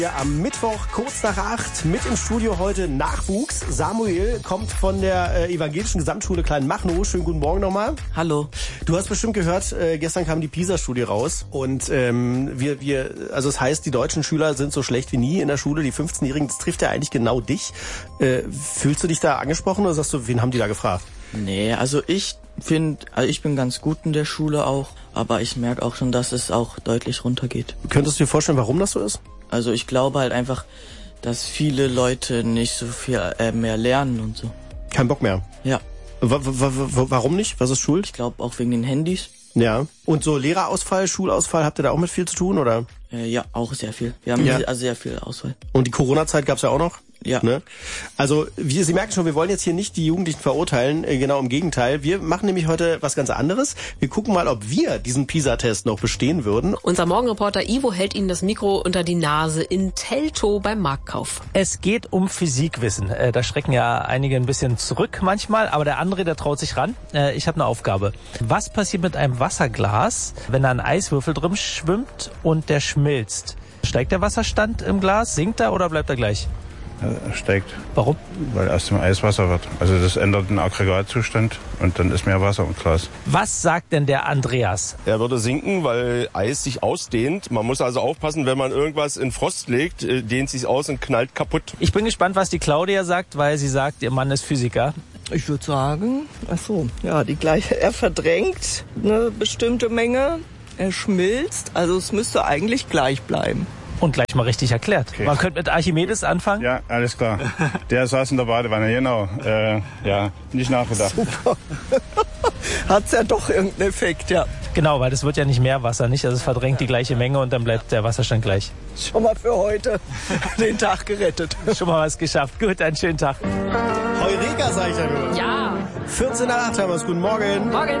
Ja, am Mittwoch kurz nach 8 mit im Studio heute Nachwuchs. Samuel kommt von der evangelischen Gesamtschule Kleinmachnow. Schönen guten Morgen nochmal. Hallo. Du hast bestimmt gehört, gestern kam die PISA-Studie raus und also es heißt, die deutschen Schüler sind so schlecht wie nie in der Schule. Die 15-Jährigen, das trifft ja eigentlich genau dich. Fühlst du dich da angesprochen oder sagst du, wen haben die da gefragt? Nee, also ich bin ganz gut in der Schule auch, aber ich merke auch schon, dass es auch deutlich runtergeht. Könntest du dir vorstellen, warum das so ist? Also ich glaube halt einfach, dass viele Leute nicht so viel mehr lernen und so. Kein Bock mehr? Ja. Warum nicht? Was ist schuld? Ich glaube auch wegen den Handys. Ja. Und so Lehrerausfall, Schulausfall, habt ihr da auch mit viel zu tun, oder? Ja, auch sehr viel. Wir haben also sehr viel Auswahl. Und die Corona-Zeit gab's ja auch noch? Ja. Ne? Also, Sie merken schon, wir wollen jetzt hier nicht die Jugendlichen verurteilen, genau im Gegenteil. Wir machen nämlich heute was ganz anderes. Wir gucken mal, ob wir diesen PISA-Test noch bestehen würden. Unser Morgenreporter Ivo hält Ihnen das Mikro unter die Nase in Teltow beim Marktkauf. Es geht um Physikwissen. Da schrecken ja einige ein bisschen zurück manchmal, aber der André, der traut sich ran. Ich habe eine Aufgabe. Was passiert mit einem Wasserglas, wenn da ein Eiswürfel drin schwimmt und der schmilzt? Steigt der Wasserstand im Glas? Sinkt er oder bleibt er gleich? Steigt. Warum? Weil aus dem Eis Wasser wird. Also das ändert den Aggregatzustand und dann ist mehr Wasser im Glas. Was sagt denn der Andreas? Er würde sinken, weil Eis sich ausdehnt. Man muss also aufpassen, wenn man irgendwas in Frost legt, dehnt sich aus und knallt kaputt. Ich bin gespannt, was die Claudia sagt, weil sie sagt, ihr Mann ist Physiker. Ich würde sagen, er verdrängt eine bestimmte Menge, er schmilzt, also es müsste eigentlich gleich bleiben. Und gleich mal richtig erklärt. Okay. Man könnte mit Archimedes anfangen. Ja, alles klar. Der saß in der Badewanne, genau. Nicht nachgedacht. Super. Hat's ja doch irgendeinen Effekt, ja. Genau, weil das wird ja nicht mehr Wasser, nicht? Also es verdrängt die gleiche Menge und dann bleibt der Wasserstand gleich. Schon mal für heute den Tag gerettet. Schon mal was geschafft. Gut, einen schönen Tag. Heureka, sag ich ja nur. Ja. 14 nach 8 haben wir's. Guten Morgen. Morgen.